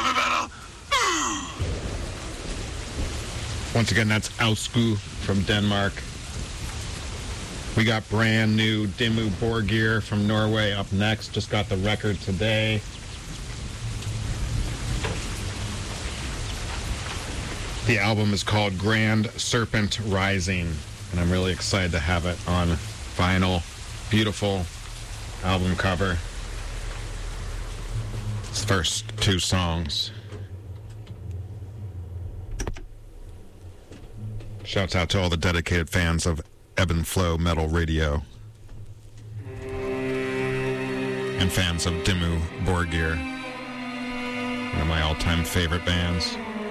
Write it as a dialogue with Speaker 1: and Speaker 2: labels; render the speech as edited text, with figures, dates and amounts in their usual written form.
Speaker 1: Once again, that's Ausku from Denmark. We got brand new Dimmu Borgir from Norway up next. Just got the record today. The album is called Grand Serpent Rising, and I'm really excited to have it on vinyl. Beautiful album cover. It's the first two songs. Shouts out to all the dedicated fans of Ebb and Flow Metal Radio and fans of Dimmu Borgir, one of my all-time favorite bands.